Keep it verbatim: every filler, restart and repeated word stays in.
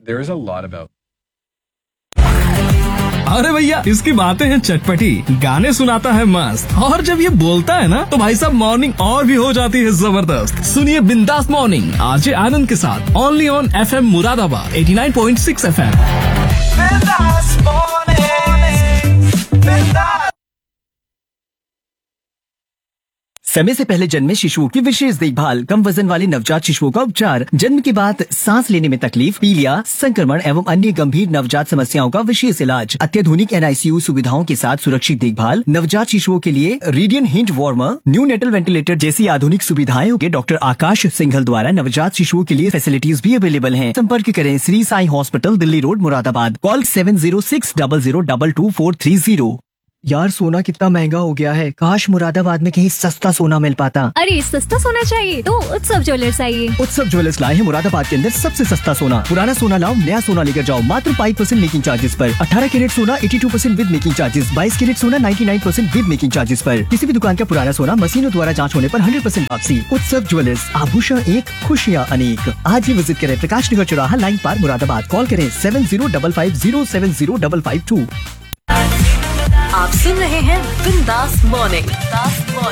there is a lot about. अरे भैया इसकी बातें हैं चटपटी, गाने सुनाता है मस्त, और जब ये बोलता है ना तो भाई साहब मॉर्निंग और भी हो जाती है जबरदस्त। सुनिए बिंदास मॉर्निंग आरजे आनंद के साथ only on FM Moradabad eighty nine point six FM. बिंदास मॉर्निंग, बिंदास। समय से पहले जन्मे शिशुओं की विशेष देखभाल, कम वजन वाले नवजात शिशुओं का उपचार, जन्म के बाद सांस लेने में तकलीफ, पीलिया, संक्रमण एवं अन्य गंभीर नवजात समस्याओं का विशेष इलाज, अत्याधुनिक एनआईसीयू सुविधाओं के साथ सुरक्षित देखभाल, नवजात शिशुओं के लिए radian hint warmer, new natal ventilator जैसी आधुनिक सुविधाएं के डॉक्टर आकाश सिंघल द्वारा नवजात शिशुओं के लिए फैसिलिटीज भी अवेलेबल हैं। संपर्क करें Shri Sai hospital, Delhi road, Moradabad. Call seven zero six double zero double two four three zero. यार सोना कितना महंगा हो गया है, काश मुरादाबाद में कहीं सस्ता सोना मिल पाता। अरे सस्ता सोना चाहिए तो उत्सव ज्वेलर्स आइए। उत्सव ज्वेलर्स लाए हैं मुरादाबाद के अंदर सबसे सस्ता सोना। पुराना सोना लाओ, नया सोना लेकर जाओ मात्र फाइव परसेंट मेकिंग चार्जेस पर। अठारह कैरेट सोना eighty two percent with making charges, बाईस कैरेट सोना ninety nine percent with making charges पर। किसी भी दुकान का पुराना सोना मशीनों द्वारा जांच होने पर हंड्रेड परसेंट वापसी। उत्सव ज्वेलर्स, आभूषण एक, खुशियाँ अनेक। आज ही विजिट करें प्रकाश नगर चौराहा, लाइन पार, मुरादाबाद। कॉल करें seven zero double five zero seven zero double five to. आप सुन रहे हैं बिंदास मॉर्निंग।